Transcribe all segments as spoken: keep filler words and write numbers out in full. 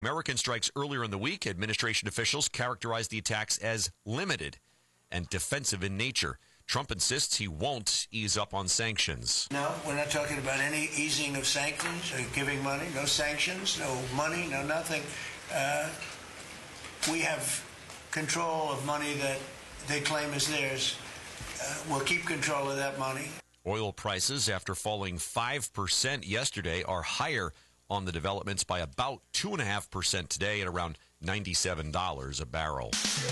American strikes earlier in the week, administration officials characterized the attacks as limited and defensive in nature. Trump insists he won't ease up on sanctions. No, we're not talking about any easing of sanctions or giving money. No sanctions, no money, no nothing. Uh, we have control of money that they claim is theirs. Uh, we'll keep control of that money. Oil prices, after falling five percent yesterday, are higher on the developments by about two point five percent today at around ninety-seven dollars a barrel.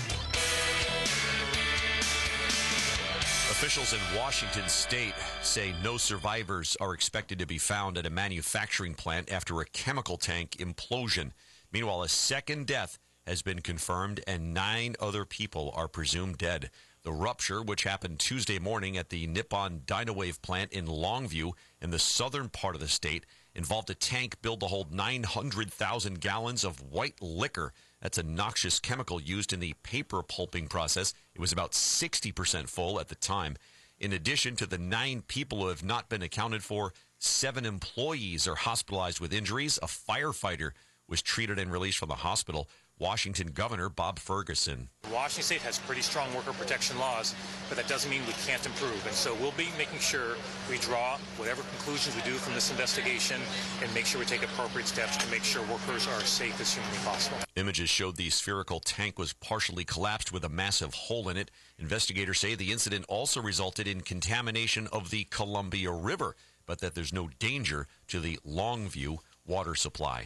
Officials in Washington state say no survivors are expected to be found at a manufacturing plant after a chemical tank implosion. Meanwhile, a second death has been confirmed and nine other people are presumed dead. The rupture, which happened Tuesday morning at the Nippon Dynawave plant in Longview in the southern part of the state, involved a tank built to hold nine hundred thousand gallons of white liquor. That's a noxious chemical used in the paper pulping process. It was about sixty percent full at the time. In addition to the nine people who have not been accounted for, seven employees are hospitalized with injuries. A firefighter was treated and released from the hospital. Washington Governor Bob Ferguson. Washington State has pretty strong worker protection laws, but that doesn't mean we can't improve. And so we'll be making sure we draw whatever conclusions we do from this investigation and make sure we take appropriate steps to make sure workers are as safe as humanly possible. Images showed the spherical tank was partially collapsed with a massive hole in it. Investigators say the incident also resulted in contamination of the Columbia River, but that there's no danger to the Longview water supply.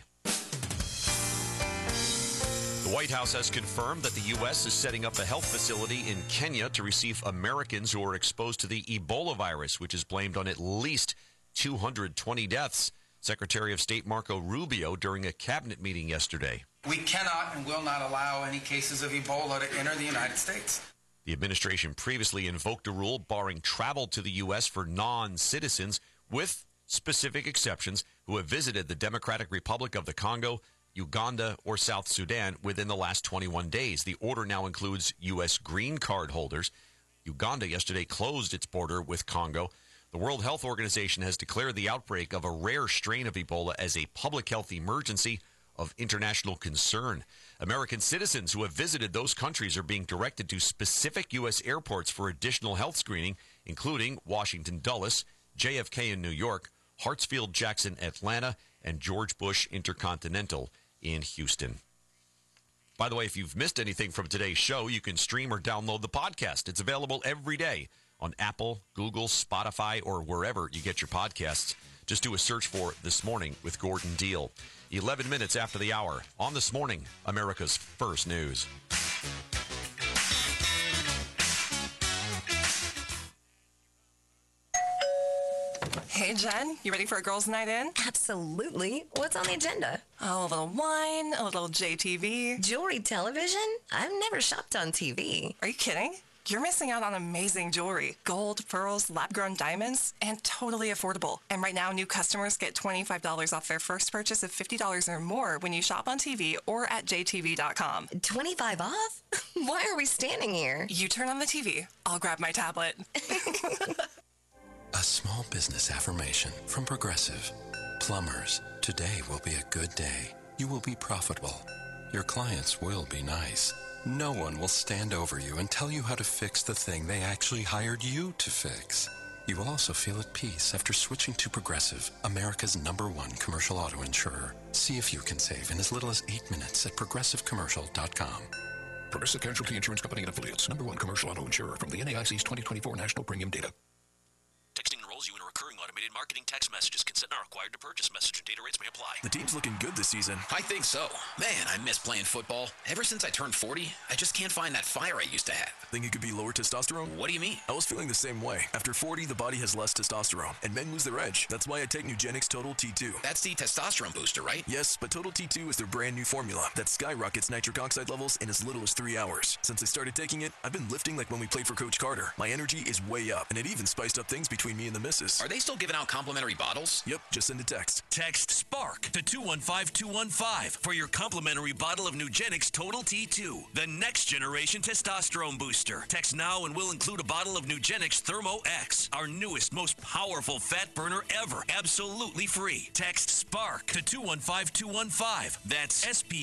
The White House has confirmed that the U S is setting up a health facility in Kenya to receive Americans who are exposed to the Ebola virus, which is blamed on at least two hundred twenty deaths. Secretary of State Marco Rubio during a cabinet meeting yesterday. We cannot and will not allow any cases of Ebola to enter the United States. The administration previously invoked a rule barring travel to the U S for non-citizens, with specific exceptions, who have visited the Democratic Republic of the Congo, Uganda, or South Sudan within the last twenty-one days. The order now includes U S green card holders. Uganda yesterday closed its border with Congo. The World Health Organization has declared the outbreak of a rare strain of Ebola as a public health emergency of international concern. American citizens who have visited those countries are being directed to specific U S airports for additional health screening, including Washington Dulles, J F K in New York, Hartsfield-Jackson Atlanta, and George Bush Intercontinental in Houston. By the way, if you've missed anything from today's show, you can stream or download the podcast. It's available every day on Apple, Google, Spotify, or wherever you get your podcasts. Just do a search for This Morning with Gordon Deal. eleven minutes after the hour on This Morning, America's First News. Hey, Jen, you ready for a girls' night in? Absolutely. What's on the agenda? Oh, a little wine, a little J T V. Jewelry television? I've never shopped on T V. Are you kidding? You're missing out on amazing jewelry. Gold, pearls, lab-grown diamonds, and totally affordable. And right now, new customers get twenty-five dollars off their first purchase of fifty dollars or more when you shop on T V or at J T V dot com. twenty-five off? Why are we standing here? You turn on the T V. I'll grab my tablet. A small business affirmation from Progressive. Plumbers, today will be a good day. You will be profitable. Your clients will be nice. No one will stand over you and tell you how to fix the thing they actually hired you to fix. You will also feel at peace after switching to Progressive, America's number one commercial auto insurer. See if you can save in as little as eight minutes at progressive commercial dot com. Progressive Casualty Insurance Company and Affiliates, number one commercial auto insurer from the N A I C's twenty twenty-four National Premium Data. Texting enrolls you in a recurring automated marketing text messages. Consent not required to purchase. Message and data rates may apply. The team's looking good this season. I think so. Man, I miss playing football. Ever since I turned forty, I just can't find that fire I used to have. Think it could be lower testosterone? What do you mean? I was feeling the same way. After forty, the body has less testosterone, and men lose their edge. That's why I take Nugenix Total T two. That's the testosterone booster, right? Yes, but Total T two is their brand new formula that skyrockets nitric oxide levels in as little as three hours. Since I started taking it, I've been lifting like when we played for Coach Carter. My energy is way up, and it even spiced up things between me and the missus. Are they still giving out complimentary bottles? Yep. Yep, just send a text. Text SPARK to two one five two one five for your complimentary bottle of Nugenix Total T two, the next generation testosterone booster. Text now and we'll include a bottle of Nugenix Thermo X, our newest, most powerful fat burner ever, absolutely free. Text SPARK to two one five two one five. That's S P